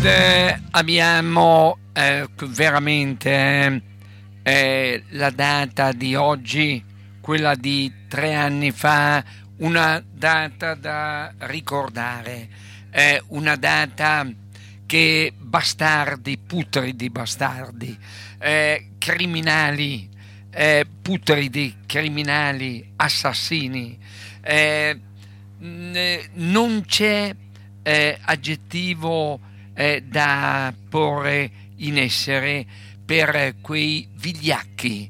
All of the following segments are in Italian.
Abbiamo veramente la data di oggi, quella di 3 anni fa, una data da ricordare, una data che bastardi, putridi bastardi, criminali, putridi criminali, assassini, non c'è aggettivo da porre in essere per quei vigliacchi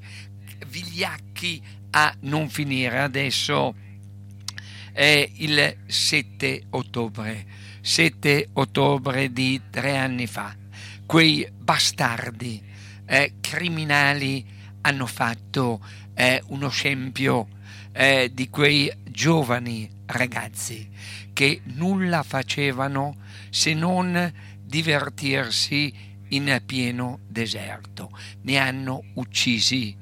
a non finire. Adesso è il 7 ottobre di 3 anni fa. Quei bastardi criminali hanno fatto uno scempio di quei giovani ragazzi che nulla facevano se non divertirsi in pieno deserto. Ne hanno uccisi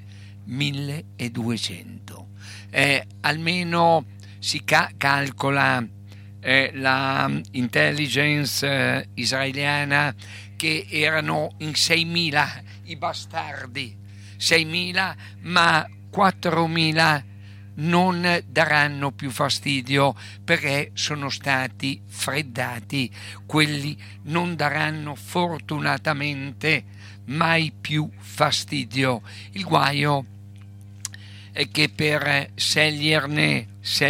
1200. Almeno si calcola la intelligence israeliana che erano in 6.000 i bastardi, 6.000, ma 4.000 non daranno più fastidio perché sono stati freddati. Quelli non daranno fortunatamente mai più fastidio. Il guaio è che per sceglierne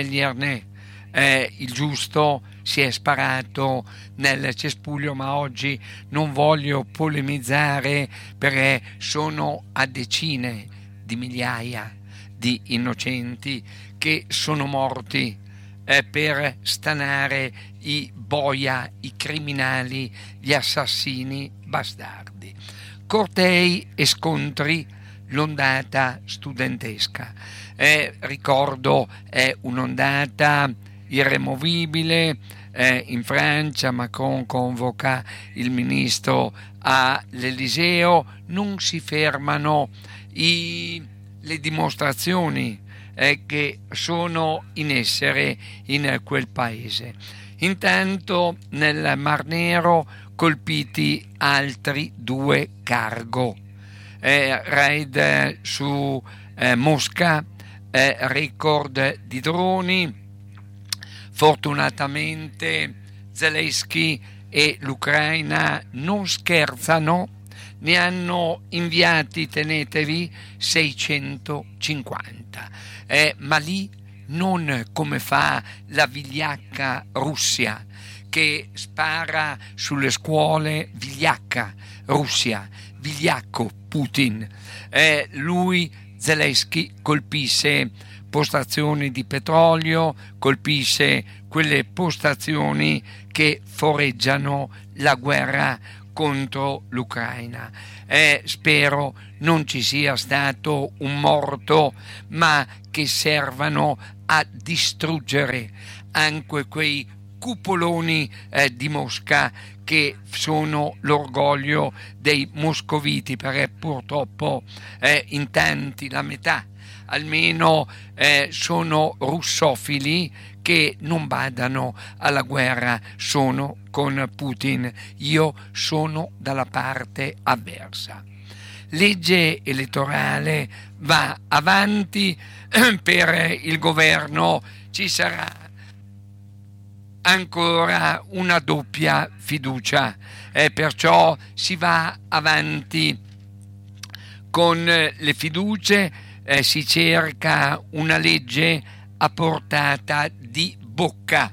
il giusto si è sparato nel cespuglio, ma oggi non voglio polemizzare perché sono a decine di migliaia di innocenti che sono morti per stanare i boia, i criminali, gli assassini bastardi. Cortei e scontri, l'ondata studentesca. Ricordo, è un'ondata irremovibile. In Francia Macron convoca il ministro all'Eliseo, non si fermano le dimostrazioni che sono in essere in quel paese. Intanto nel Mar Nero colpiti altri 2 cargo, raid su Mosca, record di droni. Fortunatamente Zelensky e l'Ucraina non scherzano, ne hanno inviati, tenetevi, 650, ma lì non come fa la vigliacca Russia che spara sulle scuole, vigliacca Russia, vigliacco Putin. Lui, Zelensky, colpisce postazioni di petrolio, colpisce quelle postazioni che foreggiano la guerra contro l'Ucraina. Spero non ci sia stato un morto, ma che servano a distruggere anche quei cupoloni di Mosca che sono l'orgoglio dei moscoviti, perché purtroppo in tanti, la metà almeno, sono russofili che non badano alla guerra, sono con Putin. Io sono dalla parte avversa. Legge elettorale va avanti per il governo, ci sarà ancora una doppia fiducia, perciò si va avanti con le fiducie, si cerca una legge a portata di bocca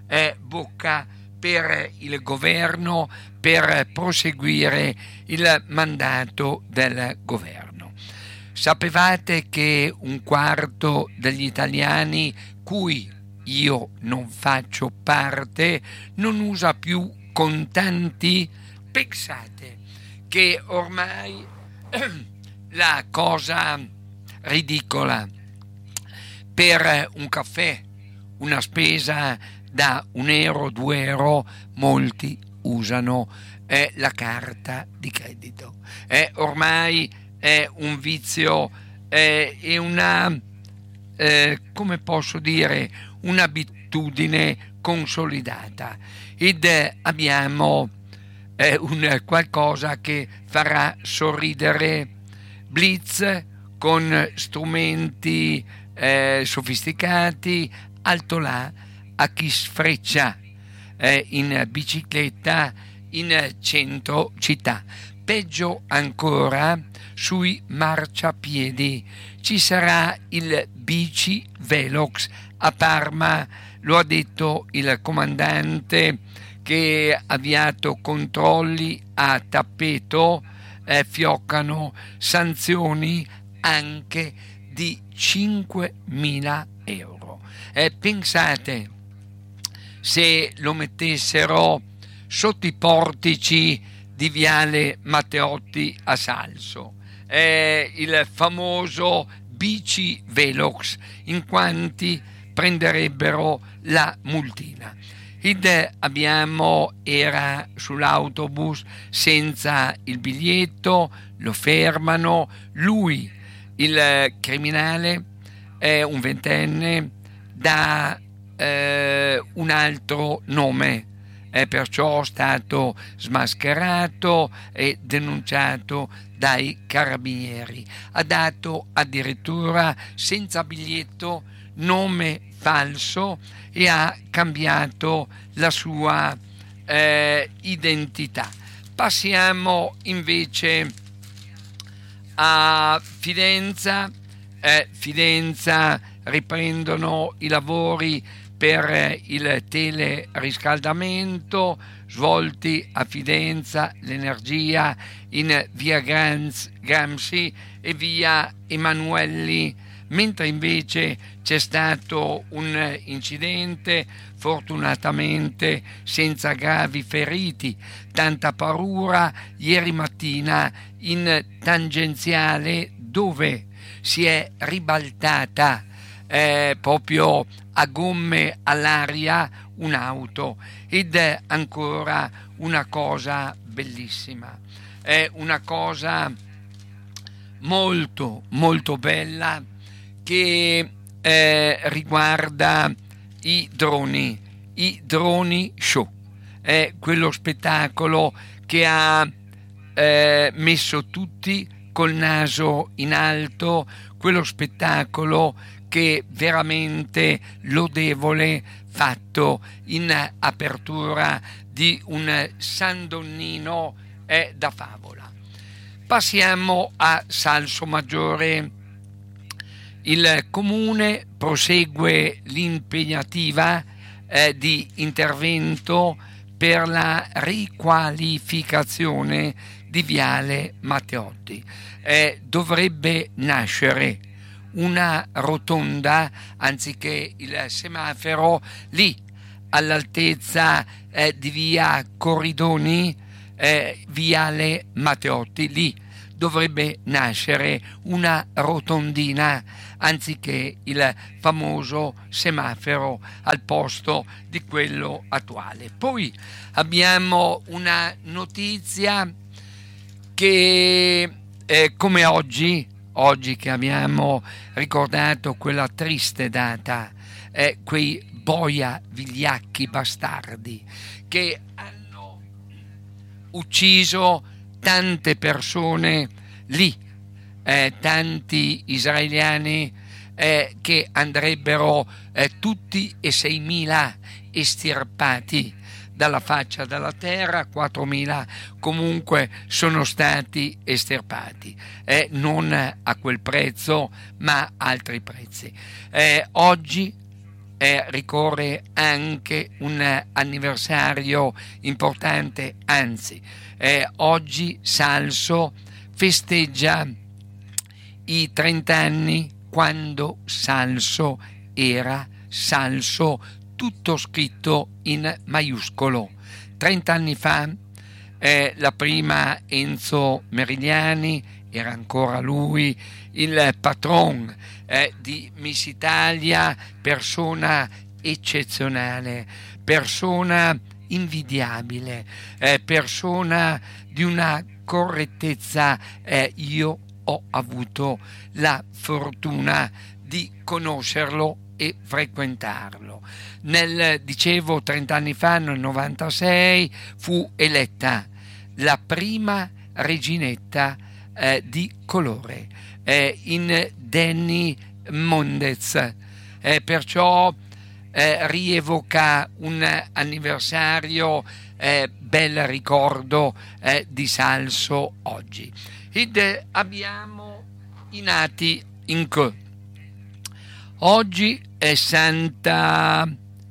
per il governo, per proseguire il mandato del governo. Sapevate che 1/4 degli italiani, cui io non faccio parte, non usa più contanti? Pensate che ormai la cosa ridicola, per un caffè, una spesa da €1, €2, molti usano la carta di credito. Ormai è un vizio, è una, come posso dire, un'abitudine consolidata, ed abbiamo un qualcosa che farà sorridere. Blitz con strumenti sofisticati, alto là a chi sfreccia in bicicletta in centro città. Peggio ancora, sui marciapiedi ci sarà il bici Velox a Parma, lo ha detto il comandante, che ha avviato controlli a tappeto, fioccano sanzioni anche di 5.000 euro. Pensate se lo mettessero sotto i portici di Viale Matteotti a Salso, il famoso bici Velox, in quanti prenderebbero la multina. Era sull'autobus senza il biglietto, lo fermano, lui, il criminale, è un ventenne, dà un altro nome, è perciò stato smascherato e denunciato dai carabinieri. Ha dato addirittura senza biglietto nome falso e ha cambiato la sua identità. Passiamo invece a Fidenza. Fidenza riprendono i lavori per il teleriscaldamento svolti a Fidenza, l'energia in via Gramsci e via Emanuelli, mentre invece c'è stato un incidente, fortunatamente senza gravi feriti, tanta paura ieri mattina in tangenziale, dove si è ribaltata proprio a gomme all'aria un'auto, ed è ancora una cosa bellissima, è una cosa molto molto bella che riguarda i droni show. È quello spettacolo che ha messo tutti col naso in alto, quello spettacolo che veramente lodevole, fatto in apertura di un San Donnino, è da favola. Passiamo a Salsomaggiore. Il comune prosegue l'impegnativa di intervento per la riqualificazione di Viale Matteotti. Dovrebbe nascere una rotonda anziché il semaforo lì all'altezza di via Corridoni, Viale Matteotti. Lì dovrebbe nascere una rotondina anziché il famoso semaforo al posto di quello attuale. Poi abbiamo una notizia che come oggi che abbiamo ricordato quella triste data, quei boia vigliacchi bastardi che hanno ucciso tante persone lì, tanti israeliani che andrebbero tutti e 6.000 estirpati dalla faccia della terra, 4.000 comunque sono stati estirpati, non a quel prezzo ma altri prezzi. Oggi ricorre anche un anniversario importante, anzi oggi Salso festeggia i 30 anni quando Salso era Salso, tutto scritto in maiuscolo. 30 anni fa la prima Enzo Merigliani, era ancora lui il patron di Miss Italia, persona eccezionale, persona invidiabile, persona di una correttezza. Io ho avuto la fortuna di conoscerlo e frequentarlo. Dicevo 30 anni fa, nel 96, fu eletta la prima reginetta di colore, in Danny Mondez, perciò rievoca un anniversario, bel ricordo di Salso oggi. Ed abbiamo i nati in che oggi è Santa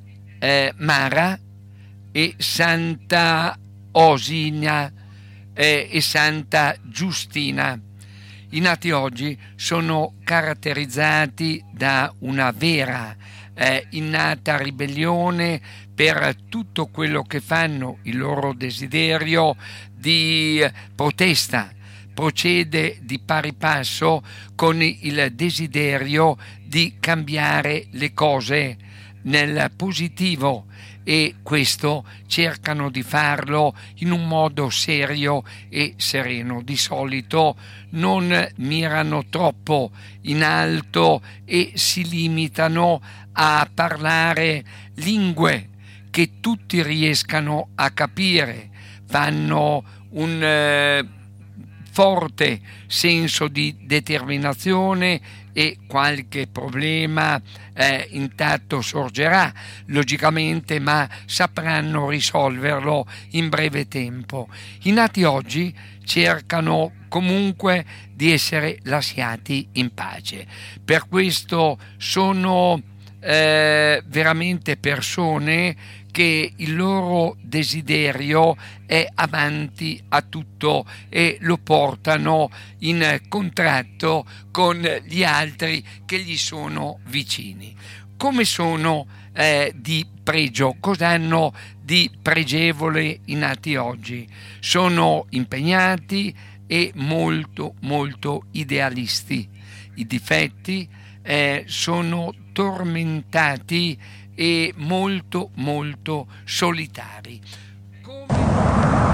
Mara e Santa Osina e Santa Giustina. I nati oggi sono caratterizzati da una vera innata ribellione per tutto quello che fanno, il loro desiderio di protesta procede di pari passo con il desiderio di cambiare le cose nel positivo, e questo cercano di farlo in un modo serio e sereno. Di solito non mirano troppo in alto e si limitano a parlare lingue che tutti riescano a capire, fanno un forte senso di determinazione e qualche problema intanto sorgerà logicamente, ma sapranno risolverlo in breve tempo. I nati oggi cercano comunque di essere lasciati in pace, per questo sono veramente persone che il loro desiderio è avanti a tutto e lo portano in contratto con gli altri che gli sono vicini. Come sono di pregio? Cosa hanno di pregevole i nati oggi? Sono impegnati e molto molto idealisti. I difetti sono tormentati e molto molto solitari.